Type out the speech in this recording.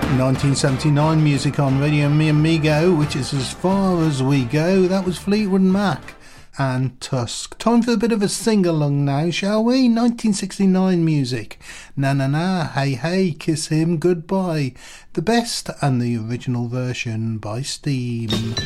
1979 music on Radio Mi Amigo, which is as far as we go. That was Fleetwood Mac and Tusk. Time for a bit of a sing-along now, shall we? 1969 music. Na na na, hey hey, kiss him goodbye. The best and the original version by Steam.